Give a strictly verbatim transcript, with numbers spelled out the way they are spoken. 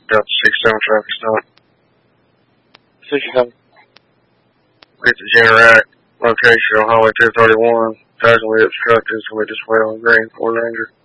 Got the sixty-seven traffic stop. sixty-seven. Get the Generac location on Highway two thirty-one. Casually obstructed, so we just wait on green for Ranger.